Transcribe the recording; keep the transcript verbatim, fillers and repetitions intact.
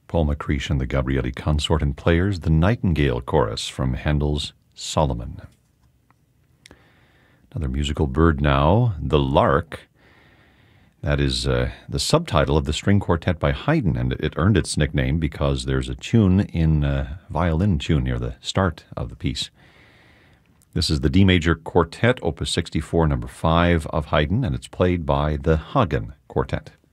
Paul McCreish and the Gabrieli Consort and Players, the Nightingale Chorus from Handel's Solomon. Another musical bird now, the lark. That is uh, the subtitle of the string quartet by Haydn, and it earned its nickname because there's a tune in uh, violin tune near the start of the piece. This is the D major quartet, opus sixty-four, number five of Haydn, and it's played by the Hagen Quartet.